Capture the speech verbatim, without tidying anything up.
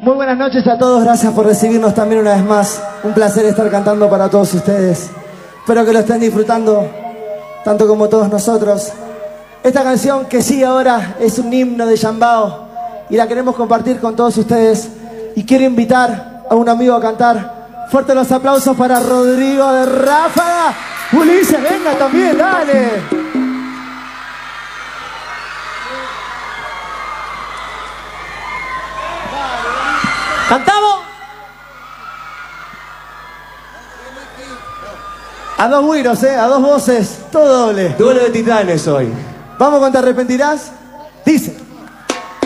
Muy buenas noches a todos, gracias por recibirnos también una vez más. Un placer estar cantando para todos ustedes. Espero que lo estén disfrutando, tanto como todos nosotros. Esta canción que sigue ahora es un himno de Yambao y la queremos compartir con todos ustedes. Y quiero invitar a un amigo a cantar. Fuertes los aplausos para Rodrigo de Ráfaga. Ulises, venga también, dale. ¿Cantamos? A dos güiros, eh, a dos voces, todo doble. Duelo de titanes hoy. ¿Vamos con Te Arrepentirás?